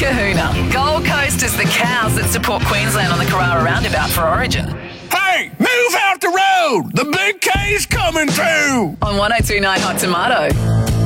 kahuna. Gold Coast is the cows that support Queensland on the Carrara Roundabout for Origin. Hey, move out the road! The big K's coming through! On 1029 Hot Tomato.